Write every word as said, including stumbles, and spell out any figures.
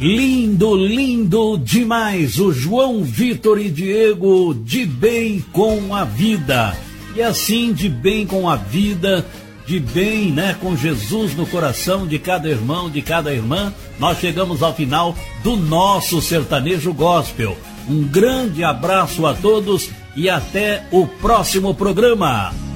Lindo, lindo demais, o João Vitor e Diego de bem com a vida. E assim, de bem com a vida, de bem, né, com Jesus no coração de cada irmão, de cada irmã, nós chegamos ao final do nosso sertanejo gospel. Um grande abraço a todos e até o próximo programa.